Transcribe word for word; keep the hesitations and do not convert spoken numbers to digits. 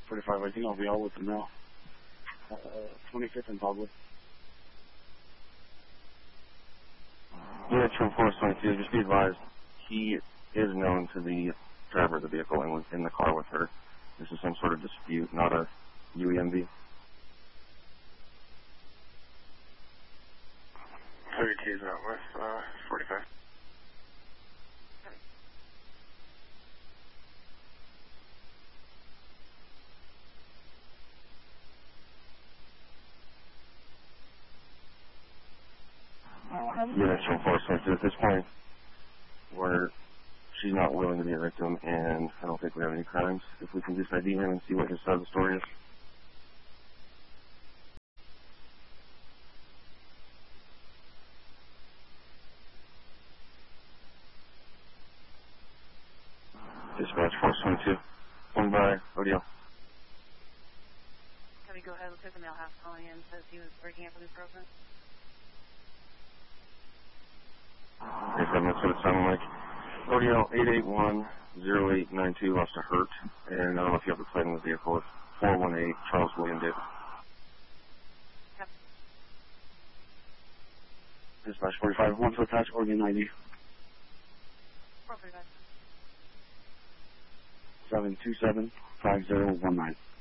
forty-five, I think I'll be all with them now. Uh, twenty-fifth and Dogwood. Yeah, True Force twenty-two, just be advised, he is known to the driver of the vehicle and was in the car with her. This is some sort of dispute, not a U E M V. thirty T's out west, uh, forty-five. Yeah, True Force twenty-two. At this point, we're, she's not willing to be a victim, and I don't think we have any crimes. If we can just I D him and see what his side of the story is. Dispatch Force twenty-two. One by Odeo. Can we go ahead and look at the male half calling in? Says he was breaking up with his girlfriend. Yes, that's what it sounded like. Odeo eight eight one zero eight nine two lost a hurt, and I don't know if you have the plate in the vehicle. It's four one eight Charles William Davis. Yep. Dispatch forty-five, one to attach, Oregon I D. four forty-five. seven two seven five zero one nine.